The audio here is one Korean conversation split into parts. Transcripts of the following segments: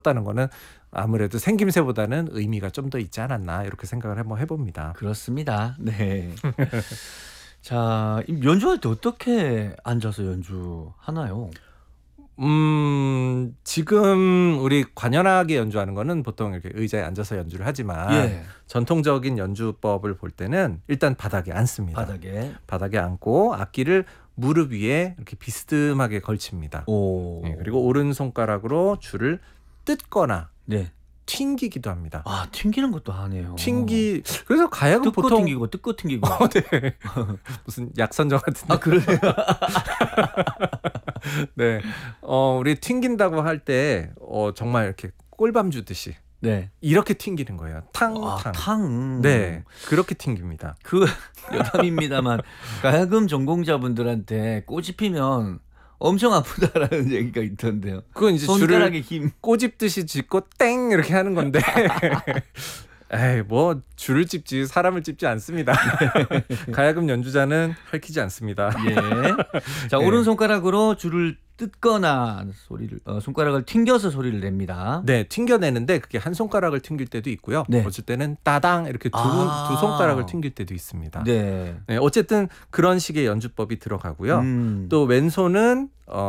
다는 거는 아무래도 생김새보다는 의미가 좀 더 있지 않았나 이렇게 생각을 한번 해봅니다. 그렇습니다. 네. 자, 연주할 때 어떻게 앉아서 연주하나요? 지금 우리 관현악에 연주하는 거는 보통 이렇게 의자에 앉아서 연주를 하지만 예. 전통적인 연주법을 볼 때는 일단 바닥에 앉습니다. 바닥에 앉고 악기를 무릎 위에 이렇게 비스듬하게 걸칩니다. 오. 네, 그리고 오른손가락으로 줄을 뜯거나 네. 튕기기도 합니다. 아, 튕기는 것도 하네요. 그래서 가야금 뜯고 보통 튕기고 뜯고 튕기고. 네. 무슨 약선정 같은데. 아, 그래요? 네. 우리 튕긴다고 할 때 정말 이렇게 꼴밤 주듯이 네. 이렇게 튕기는 거예요. 탕탕. 아, 탕. 네. 그렇게 튕깁니다. 그 여담입니다만 가야금 전공자분들한테 꽃이 피면 엄청 아프다라는 얘기가 있던데요. 그건 이제 손가락의 줄을 힘. 꼬집듯이 짚고 땡 이렇게 하는 건데. 에이, 뭐 줄을 찝지 사람을 찝지 않습니다. 가야금 연주자는 핥히지 않습니다. 예. 자, 네. 오른손가락으로 줄을 뜯거나 손가락을 튕겨서 소리를 냅니다. 네, 튕겨내는데 그게 한 손가락을 튕길 때도 있고요. 네. 어쩔 때는 따당 이렇게 두 손가락을 튕길 때도 있습니다. 네. 네, 어쨌든 그런 식의 연주법이 들어가고요. 또 왼손은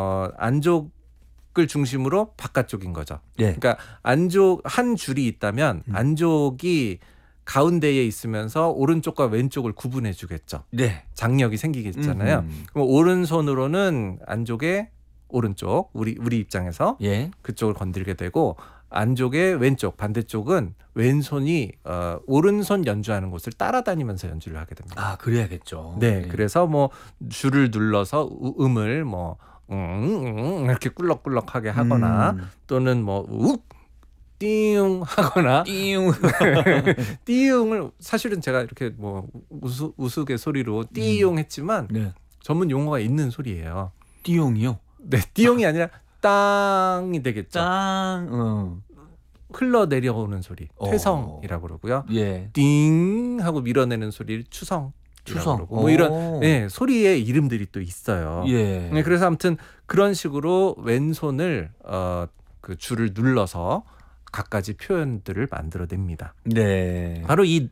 안쪽을 중심으로 바깥쪽인 거죠. 네. 그러니까 안쪽 한 줄이 있다면 안쪽이 가운데에 있으면서 오른쪽과 왼쪽을 구분해 주겠죠. 네. 장력이 생기겠잖아요. 그럼 오른손으로는 안쪽에 오른쪽 우리 입장에서 예. 그쪽을 건들게 되고 안쪽의 왼쪽 반대쪽은 왼손이 오른손 연주하는 곳을 따라다니면서 연주를 하게 됩니다. 아, 그래야겠죠. 네, 그래서 뭐 줄을 눌러서 음을 뭐 이렇게 꿀럭꿀럭하게 하거나 또는 뭐 띠용 하거나 띠용. 띠용을 사실은 제가 이렇게 뭐 우스갯소리로 띠용 했지만 네. 전문 용어가 있는 소리예요. 띠용이요? 네, 띠용이 아니라 땅이 되겠죠. 짱. 흘러내려오는 소리 퇴성이라고 그러고요. 예. 띵 하고 밀어내는 소리를 추성. 그러고 뭐 이런 소리의 이름들이 또 있어요. 예. 네, 그래서 아무튼 그런 식으로 왼손을 그 줄을 눌러서 갖가지 표현들을 만들어냅니다. 네. 바로 이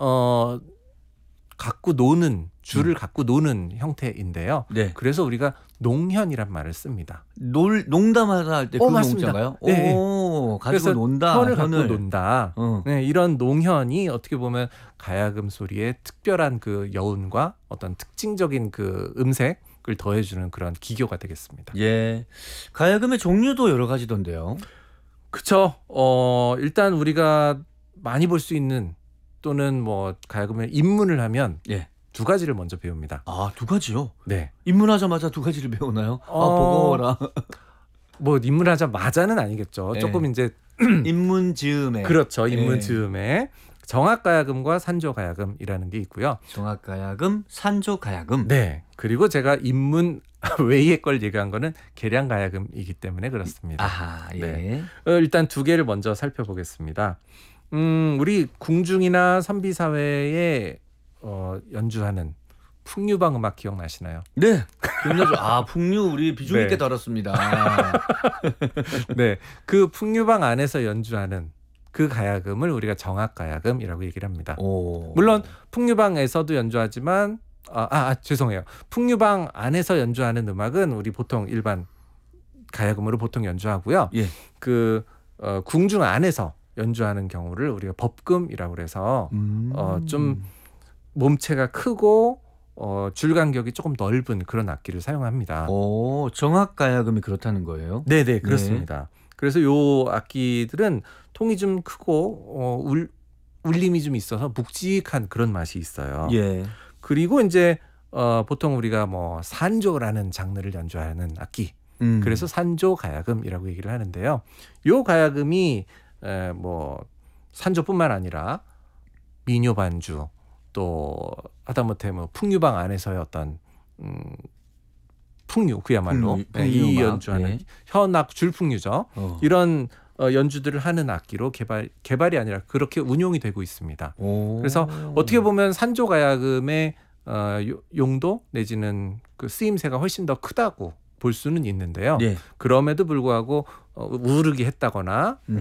갖고 노는 줄을 갖고 노는 형태인데요. 네. 그래서 우리가 농현이란 말을 씁니다. 농담하다 할 때 그 맞습니다. 농자가요? 네. 오, 가지고 그래서 논다. 현을 갖고 논다. 어. 네, 이런 농현이 어떻게 보면 가야금 소리의 특별한 그 여운과 어떤 특징적인 그 음색을 더해주는 그런 기교가 되겠습니다. 예. 가야금의 종류도 여러 가지던데요. 그렇죠. 일단 우리가 많이 볼 수 있는 또는 뭐 가야금에 입문을 하면 예. 두 가지를 먼저 배웁니다. 아, 두 가지요? 네. 입문하자마자 두 가지를 배우나요? 버거워라. 뭐 입문하자마자는 아니겠죠. 네. 조금 이제 입문 즈음에. 그렇죠. 입문 즈음에 정악 가야금과 산조 가야금이라는 게 있고요. 정악 가야금, 산조 가야금. 네. 그리고 제가 입문 외의 걸 얘기한 거는 계량 가야금이기 때문에 그렇습니다. 아하, 예. 네. 일단 두 개를 먼저 살펴보겠습니다. 우리 궁중이나 선비 사회에 연주하는 풍류방 음악 기억나시나요? 네. 기억나죠? 아, 풍류 우리 비중 있게 네. 다뤘습니다. 네. 그 풍류방 안에서 연주하는 그 가야금을 우리가 정악 가야금이라고 얘기를 합니다. 오. 물론 풍류방에서도 연주하지만 죄송해요. 풍류방 안에서 연주하는 음악은 우리 보통 일반 가야금으로 보통 연주하고요. 예. 그 궁중 안에서 연주하는 경우를 우리가 법금이라고 그래서 좀 몸체가 크고 줄 간격이 조금 넓은 그런 악기를 사용합니다. 오, 정악 가야금이 그렇다는 거예요? 네네, 그렇습니다. 그래서 요 악기들은 통이 좀 크고 울림이 좀 있어서 묵직한 그런 맛이 있어요. 예. 그리고 이제 보통 우리가 뭐 산조라는 장르를 연주하는 악기, 그래서 산조 가야금이라고 얘기를 하는데요. 요 가야금이 뭐 산조뿐만 아니라 민요 반주 또 하다못해 뭐 풍류방 안에서의 어떤 풍류 그야말로 이 연주하는 현악 줄풍류죠. 이런 연주들을 하는 악기로 개발이 아니라 그렇게 운용이 되고 있습니다. 그래서 어떻게 보면 산조 가야금의 용도 내지는 그 쓰임새가 훨씬 더 크다고 볼 수는 있는데요. 예. 그럼에도 불구하고 우르기 했다거나